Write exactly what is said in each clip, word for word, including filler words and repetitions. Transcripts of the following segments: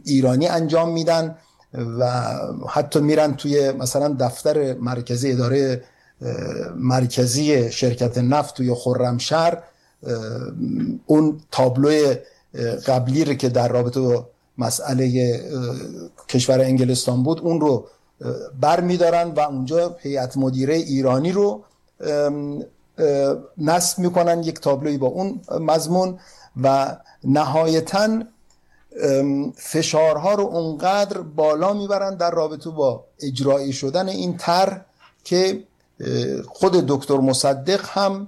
ایرانی انجام میدن و حتی میرن توی مثلا دفتر مرکزی اداره مرکزی شرکت نفت توی خرمشهر اون تابلو قبلی رو که در رابطه با مسئله کشور انگلستان بود اون رو بر میدارن و اونجا هیئت مدیره ایرانی رو نصب میکنن، یک تابلوی با اون مضمون، و نهایتاً فشارها رو اونقدر بالا میبرن در رابطه با اجرایی شدن این طرح که خود دکتر مصدق هم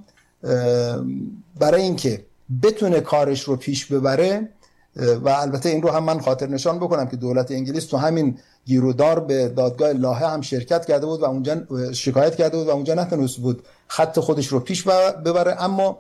برای اینکه بتونه کارش رو پیش ببره، و البته این رو هم من خاطر نشان بکنم که دولت انگلیس تو همین گیرودار به دادگاه لاهه هم شرکت کرده بود و اونجا شکایت کرده بود و اونجا نتونست بود خط خودش رو پیش ببره، اما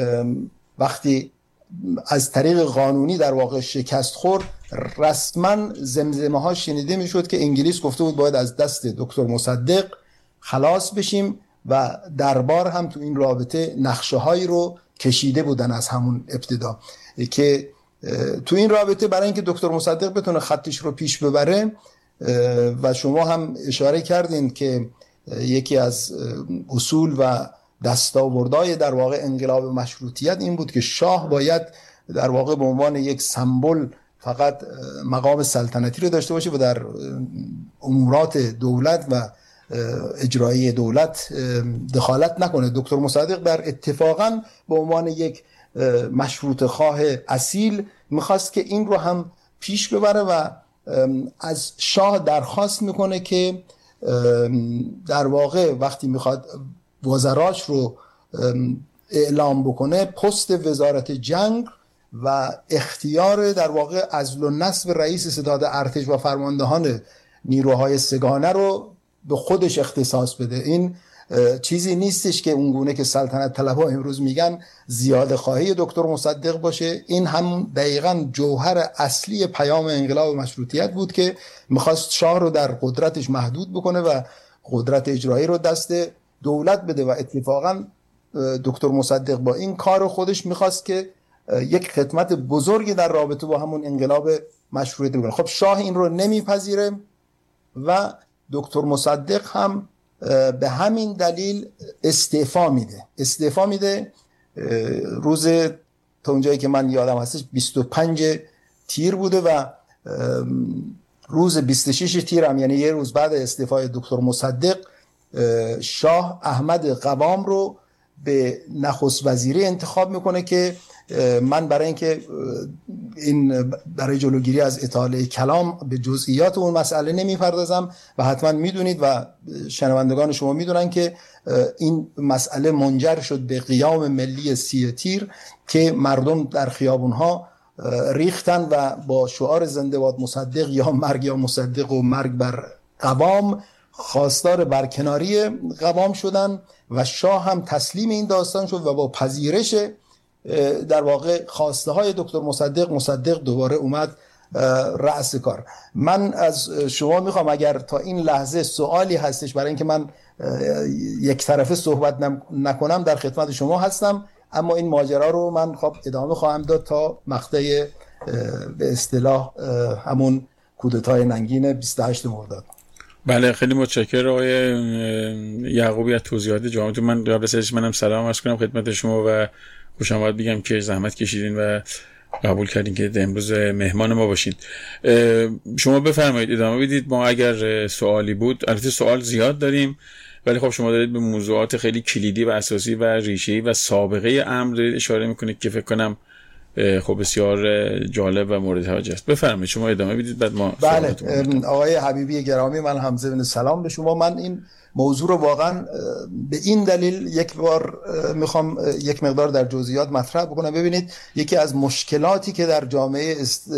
وقتی از طریق قانونی در واقع شکست خورد، رسما زمزمه ها شنیده میشد که انگلیس گفته بود باید از دست دکتر مصدق خلاص بشیم و دربار هم تو این رابطه نقشه هایی رو کشیده بودن از همون ابتدا که تو این رابطه برای اینکه دکتر مصدق بتونه خطش رو پیش ببره، و شما هم اشاره کردین که یکی از اصول و دستاوردهای در واقع انقلاب مشروطیت این بود که شاه باید در واقع به عنوان یک سمبل فقط مقام سلطنتی رو داشته باشه و در امورات دولت و اجرایی دولت دخالت نکنه. دکتر مصدق در اتفاقا به عنوان یک مشروط خواه اصیل میخواست که این رو هم پیش ببره و از شاه درخواست میکنه که در واقع وقتی میخواد وزراش رو اعلام بکنه، پست وزارت جنگ و اختیار در واقع عزل و نصب رئیس ستاد ارتش و فرماندهان نیروهای سگانه رو به خودش اختصاص بده. این چیزی نیستش که اونگونه که سلطنت طلبها امروز میگن زیاده خواهی دکتر مصدق باشه. این هم دقیقاً جوهر اصلی پیام انقلاب مشروطیت بود که میخواست شاه رو در قدرتش محدود بکنه و قدرت اجرایی رو دست دولت بده، و اتفاقاً دکتر مصدق با این کار خودش میخواست که یک خدمت بزرگی در رابطه با همون انقلاب مشروطیت بکنه. خب شاه این رو نمیپذیره و دکتر مصدق هم به همین دلیل استعفا میده استعفا میده روز تا اونجایی که من یادم هستش بیست و پنج تیر بوده و روز بیست و شش تیر هم یعنی یه روز بعد استعفای دکتر مصدق شاه احمد قوام رو به نخست وزیری انتخاب میکنه که من برای اینکه این برای جلوگیری از اطاله کلام به جزئیات اون مسئله نمیپردازم و حتما میدونید و شنوندگان شما میدونن که این مسئله منجر شد به قیام ملی سی تیر که مردم در خیابونها ریختن و با شعار زنده باد مصدق یا مرگ یا مصدق و مرگ بر قوام خواستار برکناری قوام شدن و شاه هم تسلیم این داستان شد و با پذیرش در واقع خواسته های دکتر مصدق مصدق دوباره اومد رأس کار. من از شما میخوام اگر تا این لحظه سوالی هستش برای اینکه من یک طرفه صحبت نکنم در خدمت شما هستم، اما این ماجرا رو من خب ادامه خواهم داد تا مقطع به اصطلاح همون کودتای ننگین بیست و هشتم مرداد. بله خیلی متشکرم آقای یعقوبی از توضیحات جامعتون. من قبل از هیچ منم سلام عرض کنم خدمت شما و خوش آمد بگم که زحمت کشیدین و قبول کردین که امروز مهمان ما باشید. شما بفرمایید ادامه بدید. ما اگر سوالی بود، البته سوال زیاد داریم ولی خب شما دارید به موضوعات خیلی کلیدی و اساسی و ریشه‌ای و سابقه امر اشاره میکنید که فکر کنم خب بسیار جالب و مورد توجه است. بفرمایید شما ادامه بدید بعد ما. بله آقای حبیبی گرامی، من هم ضمن سلام به شما. من این موضوع رو واقعا به این دلیل یک بار میخوام یک مقدار در جزئیات مطرح بکنم. ببینید یکی از مشکلاتی که در جامعه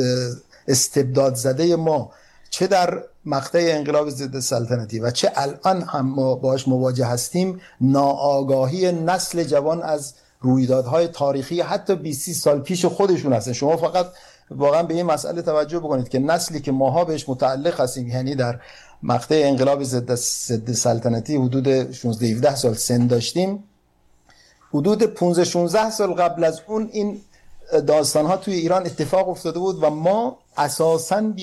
استبداد زده ما چه در مقطع انقلاب ضد سلطنتی و چه الان هم ما باهاش مواجه هستیم، ناآگاهی نسل جوان از رویدادهای تاریخی حتی بیست سال پیش خودشون هستن. شما فقط واقعا به این مسئله توجه بکنید که نسلی که ماها بهش متعلق هستیم، یعنی در مقطع انقلاب ضد سلطنتی حدود شانزده هفده سال سن داشتیم، حدود پانزده شانزده سال قبل از اون این داستان ها توی ایران اتفاق افتاده بود و ما اساساً